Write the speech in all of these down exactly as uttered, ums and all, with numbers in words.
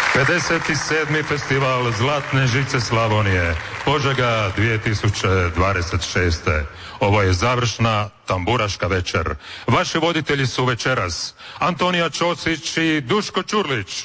pedeset sedmi festival Zlatne žice Slavonije, Požega dvije tisuće dvadeset šeste. Ovo je završna tamburaška večer. Vaši voditelji su večeras Antonija Ćosić i Duško Ćurlić.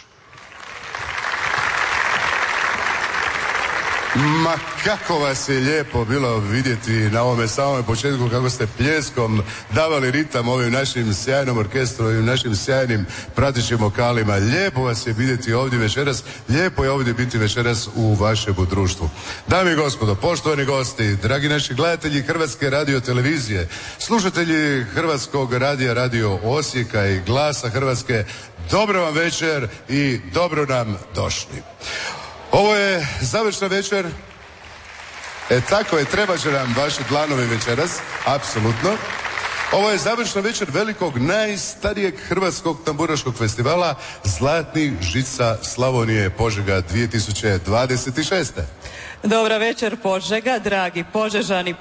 Ma kako vas je lijepo bilo vidjeti na ovome samome početku kako ste pljeskom davali ritam ovim našim sjajnom orkestru, ovim našim sjajnim pratećim vokalima. Lijepo vas je vidjeti ovdje večeras, lijepo je ovdje biti večeras u vašem društvu. Dame i gospodo, poštovani gosti, dragi naši gledatelji Hrvatske radiotelevizije, slušatelji Hrvatskog radija Radio Osijeka i Glasa Hrvatske, dobro vam večer i dobro nam došli. Ovo je završna večer. E tako je, treba će nam vaši dlanovi večeras, apsolutno. Ovo je završna večer velikog, najstarijeg hrvatskog tamburaškog festivala Zlatnih žica Slavonije Požega dvije tisuće dvadeset šeste. Dobra večer Požega, dragi Požežani.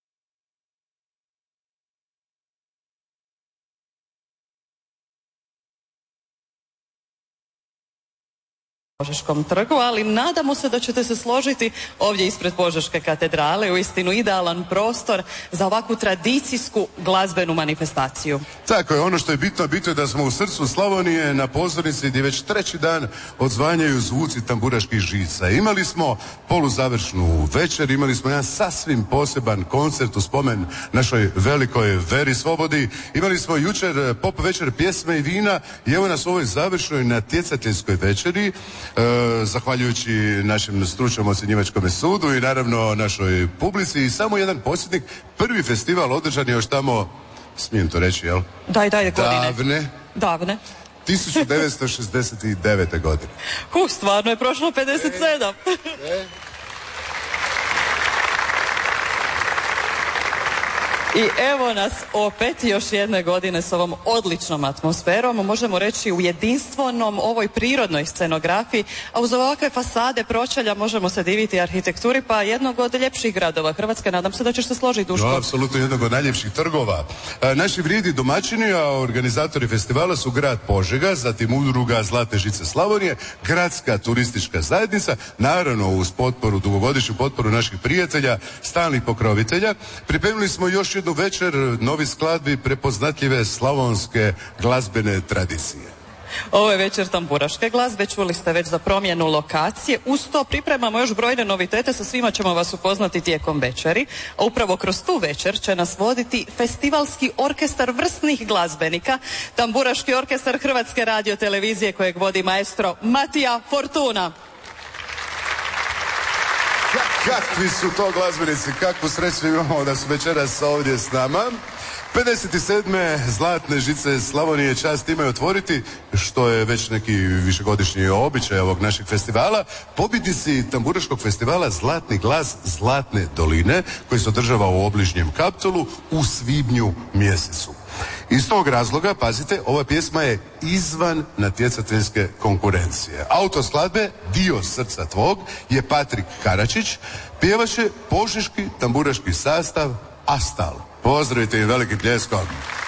Požeškom trgu, ali nadamo se da ćete se složiti ovdje ispred Požeške katedrale, uistinu idealan prostor za ovakvu tradicijsku glazbenu manifestaciju. Tako je, ono što je bitno, bitno je da smo u srcu Slavonije na pozornici gdje već treći dan odzvanjaju zvuci tamburaških žica. Imali smo poluzavršnu večer, imali smo jedan sasvim poseban koncert u spomen našoj velikoj Veri Slobodi, imali smo jučer pop večer pjesme i vina i evo nas u ovoj završnoj natjecateljskoj večeri. E, zahvaljujući našem stručnom ocjenjivačkom sudu i naravno našoj publici i samo jedan podsjetnik, prvi festival održan je još tamo, smijem to reći, jel? Daj, daj, godine. Davne. Davne. tisuću devetsto šezdeset devete. godine. Huh, stvarno je prošlo pedeset sedam. E, e. I evo nas opet još jedne godine s ovom odličnom atmosferom, možemo reći u jedinstvenom ovoj prirodnoj scenografiji, a uz ovakve fasade pročelja možemo se diviti arhitekturi pa jednog od ljepših gradova Hrvatske. Nadam se da ćeš se složiti, Duško. No, apsolutno jednog od najljepših trgova. E, naši vrijedni domaćini, a organizatori festivala su grad Požega, zatim udruga Zlatne žice Slavonije, gradska turistička zajednica, naravno uz potporu, dugogodišnju potporu naših prijatelja, stalnih pokrovitelja. Pripremili smo još jednu večer novi skladbi prepoznatljive slavonske glazbene tradicije. Ovo je večer tamburaške glazbe, čuli ste već za promjenu lokacije. Uz to pripremamo još brojne novitete, sa svima ćemo vas upoznati tijekom večeri. A upravo kroz tu večer će nas voditi festivalski orkestar vrsnih glazbenika, tamburaški orkestar Hrvatske radiotelevizije kojeg vodi maestro Matija Fortuna. Kakvi su to glazbenici, kakvu sreću imamo da su večeras ovdje s nama. pedeset sedme Zlatne žice Slavonije čast imaju otvoriti, što je već neki višegodišnji običaj ovog našeg festivala, pobjednici tamburaškog festivala Zlatni glas Zlatne doline, koji se održava u obližnjem Kaptolu u svibnju mjesecu. Iz tog razloga, pazite, ova pjesma je izvan natjecateljske konkurencije. Autor skladbe Dio srca tvog je Patrik Karačić, pjevaše požeški tamburaški sastav Astal. Pozdravite im velikim pljeskom.